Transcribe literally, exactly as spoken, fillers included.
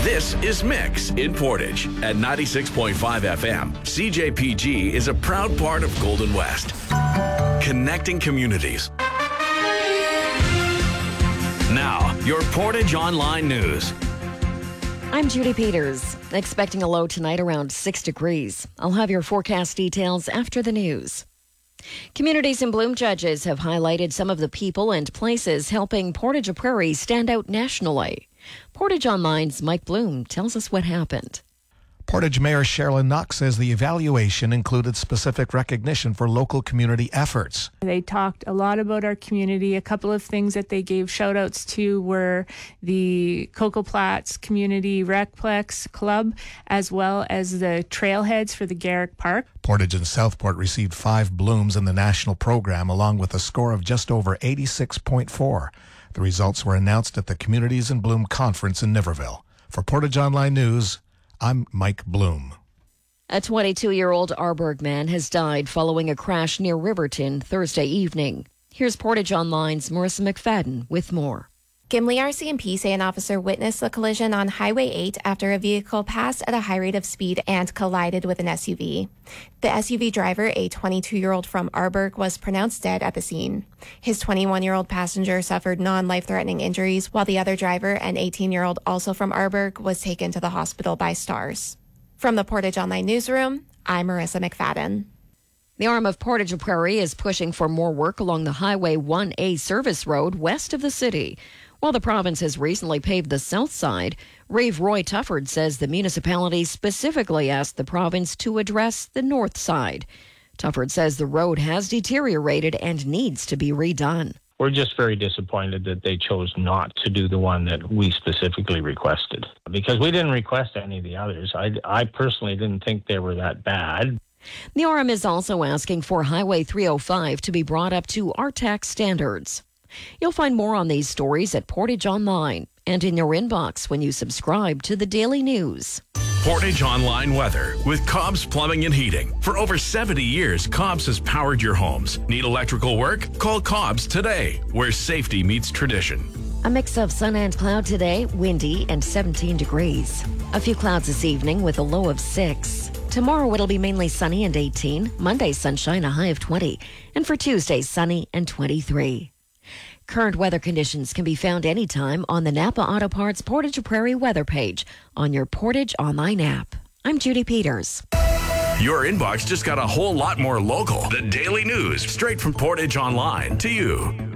This is Mix in Portage at ninety-six point five F M. C J P G is a proud part of Golden West, connecting communities. Now, your Portage Online News. I'm Judy Peters, expecting a low tonight around six degrees. I'll have your forecast details after the news. Communities in Bloom judges have highlighted some of the people and places helping Portage Prairie stand out nationally. Portage Online's Mike Bloom tells us what happened. Portage Mayor Sherilyn Knox says the evaluation included specific recognition for local community efforts. They talked a lot about our community. A couple of things that they gave shout outs to were the Cocoa Platts Community Recplex Club, as well as the trailheads for the Garrick Park. Portage and Southport received five blooms in the national program, along with a score of just over eighty-six point four. The results were announced at the Communities in Bloom conference in Niverville. For Portage Online News, I'm Mike Bloom. A twenty-two-year-old Arborg man has died following a crash near Riverton Thursday evening. Here's Portage Online's Marissa McFadden with more. Gimli R C M P say an officer witnessed the collision on Highway eight after a vehicle passed at a high rate of speed and collided with an S U V. The S U V driver, a twenty-two-year-old from Arborg, was pronounced dead at the scene. His twenty-one-year-old passenger suffered non-life-threatening injuries, while the other driver, an eighteen-year-old also from Arborg, was taken to the hospital by STARS. From the Portage Online Newsroom, I'm Marissa McFadden. The arm of Portage Prairie is pushing for more work along the Highway one A service road west of the city. While the province has recently paved the south side, Rave Roy Tufford says the municipality specifically asked the province to address the north side. Tufford says the road has deteriorated and needs to be redone. We're just very disappointed that they chose not to do the one that we specifically requested, because we didn't request any of the others. I, I personally didn't think they were that bad. The R M is also asking for Highway three oh five to be brought up to R T A C standards. You'll find more on these stories at Portage Online and in your inbox when you subscribe to the Daily News. Portage Online weather with Cobb's Plumbing and Heating. For over seventy years, Cobb's has powered your homes. Need electrical work? Call Cobb's today, where safety meets tradition. A mix of sun and cloud today, windy and seventeen degrees. A few clouds this evening with a low of six. Tomorrow it'll be mainly sunny and eighteen. Monday sunshine, a high of twenty. And for Tuesday, sunny and twenty-three. Current weather conditions can be found anytime on the Napa Auto Parts Portage Prairie weather page on your Portage Online app. I'm Judy Peters. Your inbox just got a whole lot more local. The Daily News, straight from Portage Online to you.